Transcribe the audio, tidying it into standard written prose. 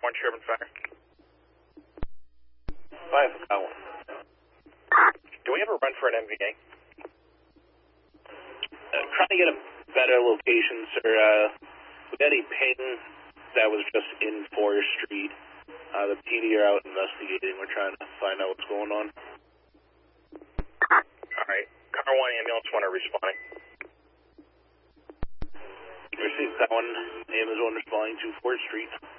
Sherman Fire. 5 Colin. Do we have a run for an MVA? Trying to get a better location, sir. We had a ping that was just in Forest Street. The PD are out investigating. We're trying to find out what's going on. Alright. Car 1 ambulance 1 are responding. Received that one. Name is one responding to 4th Street.